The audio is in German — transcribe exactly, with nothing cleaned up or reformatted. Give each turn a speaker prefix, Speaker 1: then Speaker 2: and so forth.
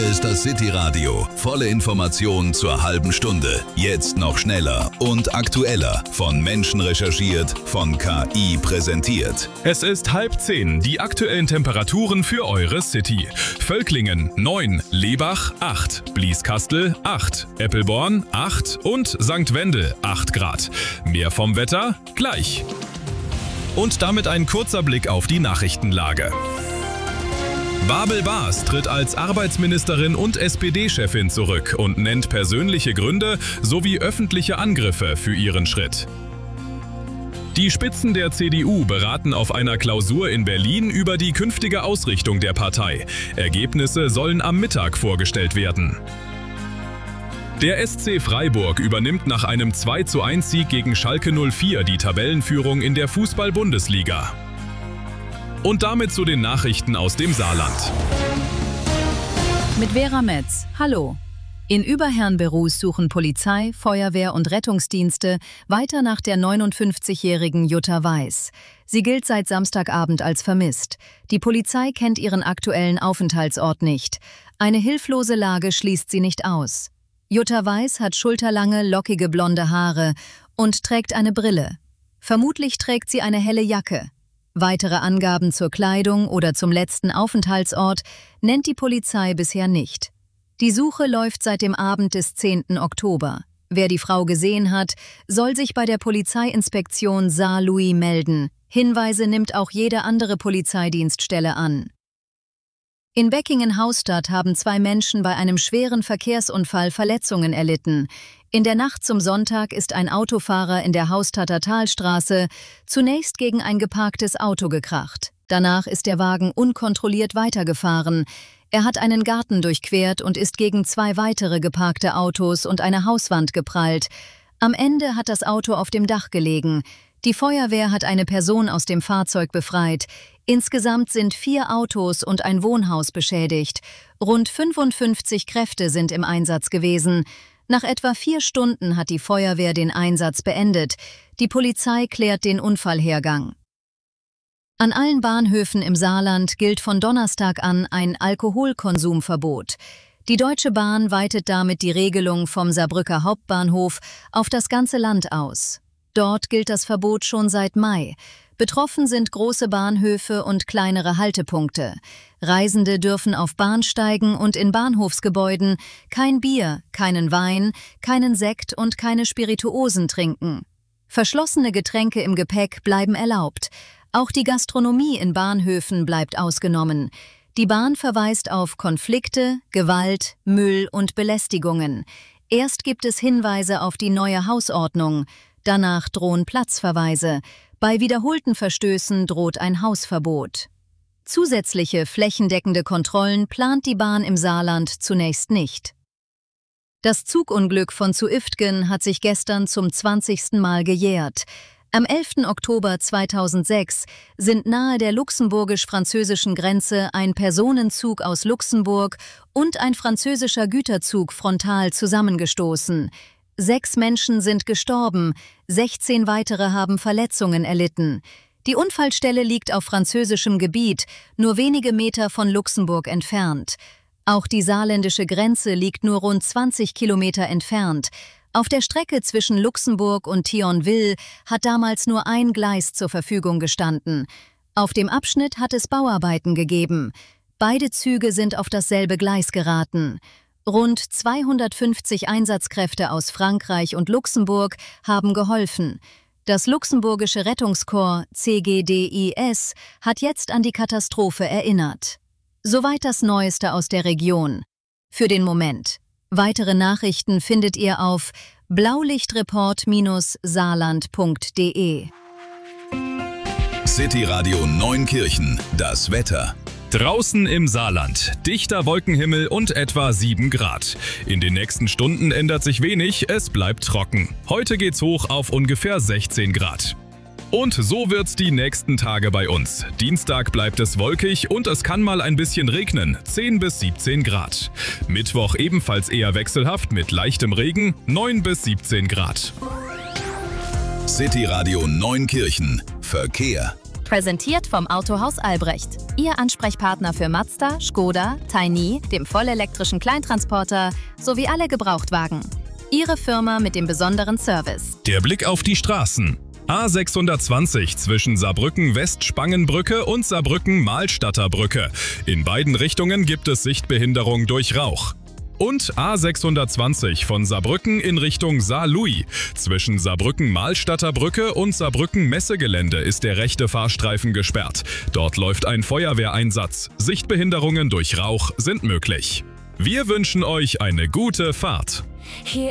Speaker 1: Hier ist das City Radio. Volle Informationen zur halben Stunde. Jetzt noch schneller und aktueller. Von Menschen recherchiert, von K I präsentiert.
Speaker 2: Es ist halb zehn. Die aktuellen Temperaturen für eure City. Völklingen neun, Lebach acht, Blieskastel acht, Eppelborn acht und Sankt Wendel acht Grad. Mehr vom Wetter gleich. Und damit ein kurzer Blick auf die Nachrichtenlage. Bärbel Baas tritt als Arbeitsministerin und S P D-Chefin zurück und nennt persönliche Gründe sowie öffentliche Angriffe für ihren Schritt. Die Spitzen der C D U beraten auf einer Klausur in Berlin über die künftige Ausrichtung der Partei. Ergebnisse sollen am Mittag vorgestellt werden. Der S C Freiburg übernimmt nach einem zwei zu eins Sieg gegen Schalke null vier die Tabellenführung in der Fußball-Bundesliga. Und damit zu den Nachrichten aus dem Saarland.
Speaker 3: Mit Vera Metz. Hallo. In Überherrnberus suchen Polizei, Feuerwehr und Rettungsdienste weiter nach der neunundfünfzigjährigen Jutta Weiß. Sie gilt seit Samstagabend als vermisst. Die Polizei kennt ihren aktuellen Aufenthaltsort nicht. Eine hilflose Lage schließt sie nicht aus. Jutta Weiß hat schulterlange, lockige blonde Haare und trägt eine Brille. Vermutlich trägt sie eine helle Jacke. Weitere Angaben zur Kleidung oder zum letzten Aufenthaltsort nennt die Polizei bisher nicht. Die Suche läuft seit dem Abend des zehnten Oktober. Wer die Frau gesehen hat, soll sich bei der Polizeiinspektion Saarlouis melden. Hinweise nimmt auch jede andere Polizeidienststelle an. In Beckingen-Haustadt haben zwei Menschen bei einem schweren Verkehrsunfall Verletzungen erlitten. In der Nacht zum Sonntag ist ein Autofahrer in der Haustadter Talstraße zunächst gegen ein geparktes Auto gekracht. Danach ist der Wagen unkontrolliert weitergefahren. Er hat einen Garten durchquert und ist gegen zwei weitere geparkte Autos und eine Hauswand geprallt. Am Ende hat das Auto auf dem Dach gelegen. Die Feuerwehr hat eine Person aus dem Fahrzeug befreit. Insgesamt sind vier Autos und ein Wohnhaus beschädigt. Rund fünfundfünfzig Kräfte sind im Einsatz gewesen. Nach etwa vier Stunden hat die Feuerwehr den Einsatz beendet. Die Polizei klärt den Unfallhergang. An allen Bahnhöfen im Saarland gilt von Donnerstag an ein Alkoholkonsumverbot. Die Deutsche Bahn weitet damit die Regelung vom Saarbrücker Hauptbahnhof auf das ganze Land aus. Dort gilt das Verbot schon seit Mai. Betroffen sind große Bahnhöfe und kleinere Haltepunkte. Reisende dürfen auf Bahnsteigen und in Bahnhofsgebäuden kein Bier, keinen Wein, keinen Sekt und keine Spirituosen trinken. Verschlossene Getränke im Gepäck bleiben erlaubt. Auch die Gastronomie in Bahnhöfen bleibt ausgenommen. Die Bahn verweist auf Konflikte, Gewalt, Müll und Belästigungen. Erst gibt es Hinweise auf die neue Hausordnung. Danach drohen Platzverweise. Bei wiederholten Verstößen droht ein Hausverbot. Zusätzliche flächendeckende Kontrollen plant die Bahn im Saarland zunächst nicht. Das Zugunglück von Zuiftgen hat sich gestern zum zwanzigsten Mal gejährt. Am elften Oktober zweitausendsechs sind nahe der luxemburgisch-französischen Grenze ein Personenzug aus Luxemburg und ein französischer Güterzug frontal zusammengestoßen. Sechs Menschen sind gestorben, sechzehn weitere haben Verletzungen erlitten. Die Unfallstelle liegt auf französischem Gebiet, nur wenige Meter von Luxemburg entfernt. Auch die saarländische Grenze liegt nur rund zwanzig Kilometer entfernt. Auf der Strecke zwischen Luxemburg und Thionville hat damals nur ein Gleis zur Verfügung gestanden. Auf dem Abschnitt hat es Bauarbeiten gegeben. Beide Züge sind auf dasselbe Gleis geraten. Rund zweihundertfünfzig Einsatzkräfte aus Frankreich und Luxemburg haben geholfen. Das luxemburgische Rettungskorps C G D I S hat jetzt an die Katastrophe erinnert. Soweit das Neueste aus der Region. Für den Moment. Weitere Nachrichten findet ihr auf blaulichtreport Bindestrich saarland Punkt de.
Speaker 1: City Radio Neunkirchen, das Wetter.
Speaker 2: Draußen im Saarland, dichter Wolkenhimmel und etwa sieben Grad. In den nächsten Stunden ändert sich wenig, es bleibt trocken. Heute geht's hoch auf ungefähr sechzehn Grad. Und so wird's die nächsten Tage bei uns. Dienstag bleibt es wolkig und es kann mal ein bisschen regnen, zehn bis siebzehn Grad. Mittwoch ebenfalls eher wechselhaft mit leichtem Regen, neun bis siebzehn Grad.
Speaker 1: City Radio Neunkirchen, Verkehr.
Speaker 3: Präsentiert vom Autohaus Albrecht. Ihr Ansprechpartner für Mazda, Škoda, Tiny, dem vollelektrischen Kleintransporter sowie alle Gebrauchtwagen. Ihre Firma mit dem besonderen Service.
Speaker 2: Der Blick auf die Straßen. A sechshundertzwanzig zwischen Saarbrücken-West-Spangenbrücke und Saarbrücken-Mahlstadter-Brücke. In beiden Richtungen gibt es Sichtbehinderung durch Rauch. Und A sechshundertzwanzig von Saarbrücken in Richtung Saarlouis. Zwischen Saarbrücken-Mahlstadter Brücke und Saarbrücken-Messegelände ist der rechte Fahrstreifen gesperrt. Dort läuft ein Feuerwehreinsatz. Sichtbehinderungen durch Rauch sind möglich. Wir wünschen euch eine gute Fahrt.
Speaker 4: Hier